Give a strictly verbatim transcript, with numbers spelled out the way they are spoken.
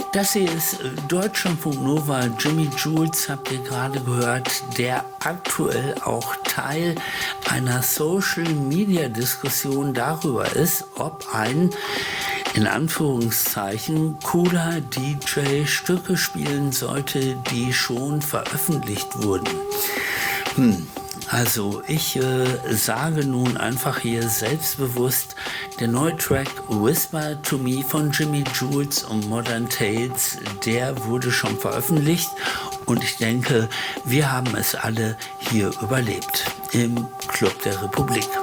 Das hier ist äh, Deutschlandfunk Nova. Jimmy Jules habt ihr gerade gehört, der aktuell auch Teil einer Social-Media-Diskussion darüber ist, ob ein, in Anführungszeichen, cooler D J Stücke spielen sollte, die schon veröffentlicht wurden. Hm. Also ich äh, sage nun einfach hier selbstbewusst, der neue Track Whisper to Me von Jimmy Jules und Modern Tales, der wurde schon veröffentlicht und ich denke, wir haben es alle hier überlebt im Club der Republik.